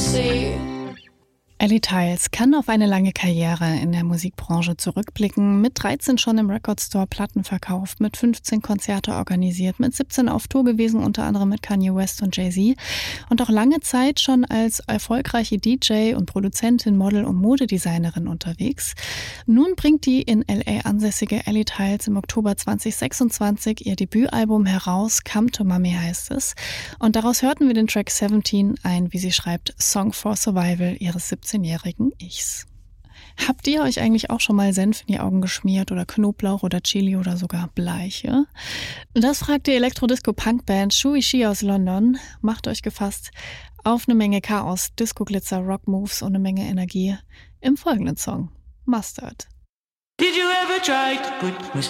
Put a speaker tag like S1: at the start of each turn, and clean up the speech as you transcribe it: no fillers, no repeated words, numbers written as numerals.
S1: see.
S2: Ellie Tiles kann auf eine lange Karriere in der Musikbranche zurückblicken. Mit 13 schon im Record Store Platten verkauft, mit 15 Konzerte organisiert, mit 17 auf Tour gewesen, unter anderem mit Kanye West und Jay-Z. Und auch lange Zeit schon als erfolgreiche DJ und Produzentin, Model und Modedesignerin unterwegs. Nun bringt die in L.A. ansässige Ellie Tiles im Oktober 2026 ihr Debütalbum heraus. Come to Mommy heißt es. Und daraus hörten wir den Track 17, ein, wie sie schreibt, Song for Survival ihres 17-jährigen Ichs. Habt ihr euch eigentlich auch schon mal Senf in die Augen geschmiert oder Knoblauch oder Chili oder sogar Bleiche? Das fragt die Elektrodisco-Punkband Shuishi aus London. Macht euch gefasst auf eine Menge Chaos, Disco-Glitzer, Rock-Moves und eine Menge Energie im folgenden Song Mustard.
S3: Did you ever try to put